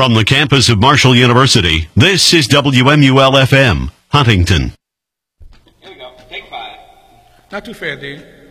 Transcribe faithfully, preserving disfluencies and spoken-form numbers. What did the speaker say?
From the campus of Marshall University, this is W M U L F M, Huntington. Here we go. Take five. Not too fair, dude.